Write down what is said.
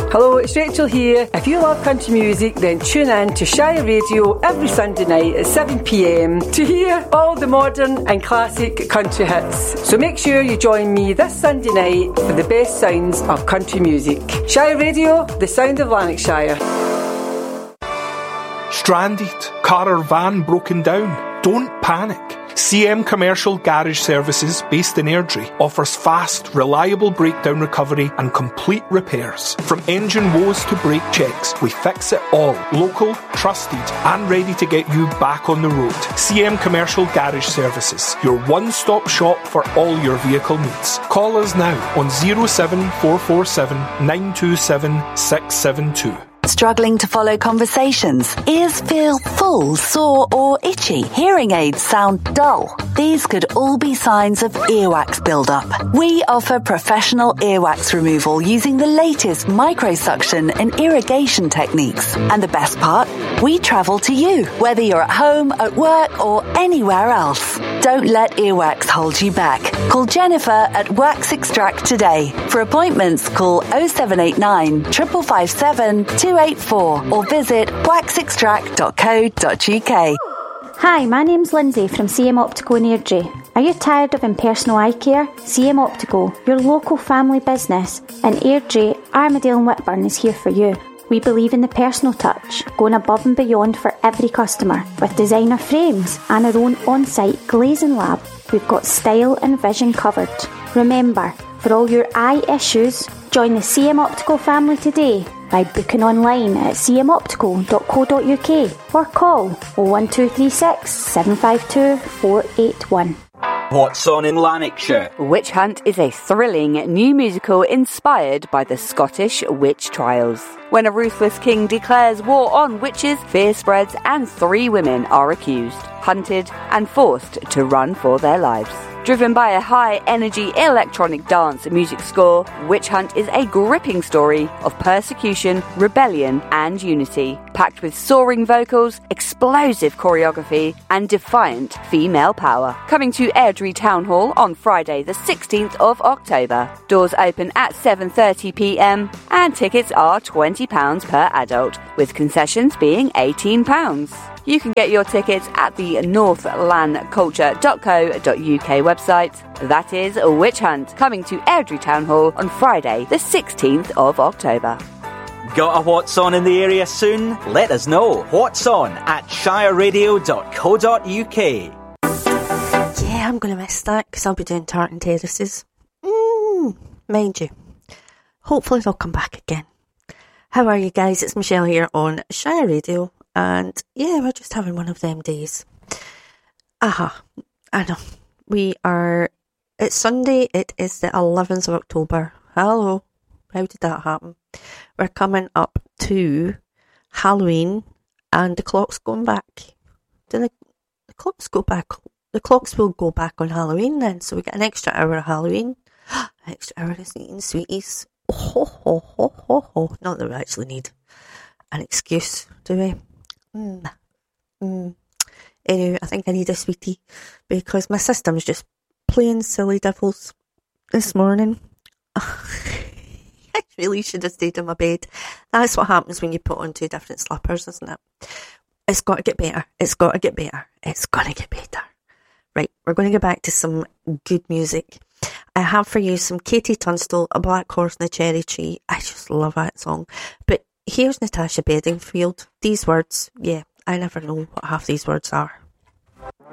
Hello, it's Rachel here. If you love country music, then tune in to Shire Radio every Sunday night at 7pm to hear all the modern and classic country hits. So make sure you join me this Sunday night for the best sounds of country music. Shire Radio, the sound of Lanarkshire. Stranded, car or van broken down? Don't panic. CM Commercial Garage Services, based in Airdrie, offers fast, reliable breakdown recovery and complete repairs. From engine woes to brake checks, we fix it all. Local, trusted and ready to get you back on the road. CM Commercial Garage Services, your one-stop shop for all your vehicle needs. Call us now on 07447 927 672. Struggling to follow conversations? Ears feel full, sore or itchy? Hearing aids sound dull? These could all be signs of earwax buildup. We offer professional earwax removal using the latest microsuction and irrigation techniques. And the best part? We travel to you, whether you're at home, at work or anywhere else. Don't let earwax hold you back. Call Jennifer at Wax Extract today. For appointments, call 0789 557 284 or visit waxextract.co.uk. Hi, my name's Lindsay from CM Optical in Airdrie. Are you tired of impersonal eye care? CM Optical, your local family business in Airdrie, Armadale and Whitburn is here for you. We believe in the personal touch, going above and beyond for every customer. With designer frames and our own on-site glazing lab, we've got style and vision covered. Remember, for all your eye issues, join the CM Optical family today by booking online at cmoptical.co.uk or call 01236 752 481. What's on in Lanarkshire? Witch Hunt is a thrilling new musical inspired by the Scottish witch trials. When a ruthless king declares war on witches, fear spreads and 3 women are accused, hunted and forced to run for their lives. Driven by a high-energy electronic dance music score, Witch Hunt is a gripping story of persecution, rebellion and unity, packed with soaring vocals, explosive choreography and defiant female power. Coming to Airdrie Town Hall on Friday the 16th of October. Doors open at 7:30pm and tickets are £20 per adult, with concessions being £18. You can get your tickets at the northlandculture.co.uk website. That is Witch Hunt, coming to Airdrie Town Hall on Friday the 16th of October. Got a What's On in the area soon? Let us know. What's On at shireradio.co.uk. Yeah, I'm going to miss that because I'll be doing Tartan Terraces. Mind you. Hopefully they'll come back again. How are you guys? It's Michelle here on Shire Radio. And yeah, we're just having one of them days. I know. It's Sunday, it is the 11th of October. Hello. How did that happen? We're coming up to Halloween and the clock's going back. Do the clocks go back? The clocks will go back on Halloween then, so we get an extra hour of Halloween. Extra hour of eating sweeties. Ho, ho, ho, ho, ho. Not that we actually need an excuse, do we? Anyway, I think I need a sweetie because my system's just playing silly devils this morning. I really should have stayed in my bed. That's what happens when you put on 2 different slippers, isn't it? It's got to get better. It's got to get better. It's going to get better. Right, we're going to go back to some good music. I have for you some Katie Tunstall, A Black Horse and a Cherry Tree. I just love that song. But here's Natasha Bedingfield. These words, yeah, I never know what half these words are.